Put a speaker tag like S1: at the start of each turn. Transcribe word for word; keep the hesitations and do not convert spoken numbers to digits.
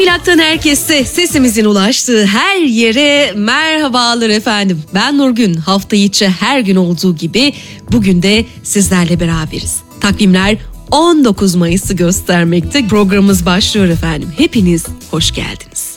S1: Plak'tan herkese, sesimizin ulaştığı her yere merhabalar efendim. Ben Nurgün. Hafta içi her gün olduğu gibi bugün de sizlerle beraberiz. Takvimler on dokuz Mayıs'ı göstermekte. Programımız başlıyor efendim. Hepiniz hoş geldiniz.